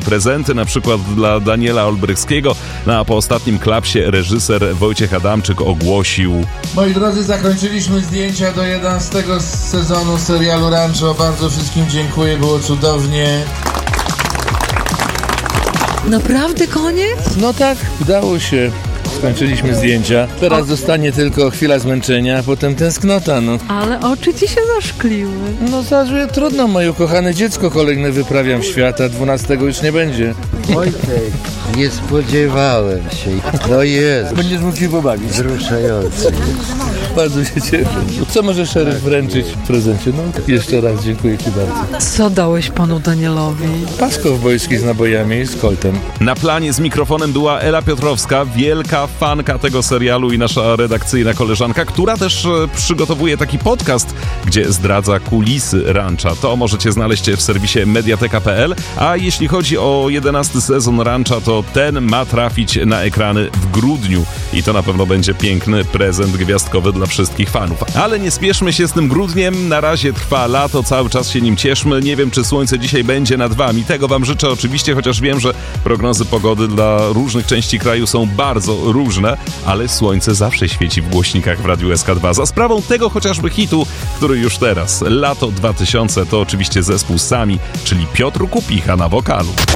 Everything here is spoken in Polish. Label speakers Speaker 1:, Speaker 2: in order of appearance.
Speaker 1: prezenty, na przykład dla Daniela Olbrychskiego, a po ostatnim klapsie reżyser Wojciech Adamczyk ogłosił:
Speaker 2: moi drodzy, zakończyliśmy zdjęcia do 11 sezonu serialu Rancho. Bardzo wszystkim dziękuję, było cudownie.
Speaker 3: Naprawdę koniec?
Speaker 4: No tak, udało się. Skończyliśmy zdjęcia. Teraz zostanie tylko chwila zmęczenia, a potem tęsknota, no.
Speaker 3: Ale oczy ci się zaszkliły.
Speaker 4: No zaraz, trudno, moje ukochane dziecko kolejne wyprawiam w świat, a 12 już nie będzie.
Speaker 5: Wojtek, nie spodziewałem się. No jest.
Speaker 4: Będziesz mógł się pobawić.
Speaker 5: Wzruszające.
Speaker 4: Bardzo się cieszę. Co może szeryf wręczyć w prezencie? No, jeszcze raz dziękuję ci bardzo.
Speaker 3: Co dałeś panu Danielowi?
Speaker 4: Pas kowbojski z nabojami i z koltem.
Speaker 1: Na planie z mikrofonem była Ela Piotrowska, wielka fanka tego serialu i nasza redakcyjna koleżanka, która też przygotowuje taki podcast, gdzie zdradza kulisy Rancha. To możecie znaleźć w serwisie mediateka.pl, a jeśli chodzi o 11 sezon Rancha, to ten ma trafić na ekrany w grudniu i to na pewno będzie piękny prezent gwiazdkowy dla wszystkich fanów. Ale nie spieszmy się z tym grudniem, na razie trwa lato, cały czas się nim cieszmy. Nie wiem, czy słońce dzisiaj będzie nad wami. Tego wam życzę oczywiście, chociaż wiem, że prognozy pogody dla różnych części kraju są bardzo różne, ale słońce zawsze świeci w głośnikach w Radiu SK2. Za sprawą tego chociażby hitu, który już teraz, Lato 2000, to oczywiście zespół Sami, czyli Piotr Kupicha na wokalu.